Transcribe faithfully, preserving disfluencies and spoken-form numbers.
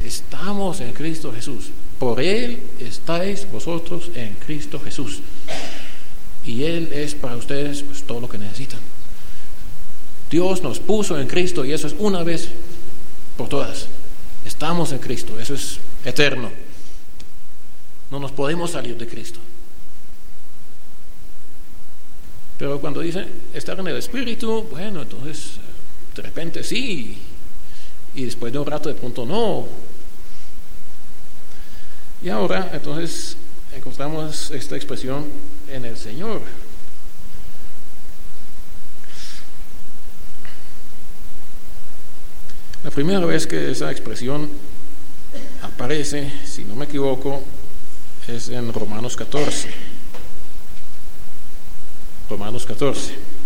estamos en Cristo Jesús. Por Él estáis vosotros en Cristo Jesús. Y Él es para ustedes pues todo lo que necesitan. Dios nos puso en Cristo y eso es una vez por todas. Estamos en Cristo, eso es eterno. No nos podemos salir de Cristo. Pero cuando dice estar en el Espíritu, bueno, entonces de repente sí, y después de un rato de pronto no. Y ahora entonces encontramos esta expresión en el Señor. La primera vez que esa expresión aparece, si no me equivoco, es en Romanos catorce. Romanos catorce.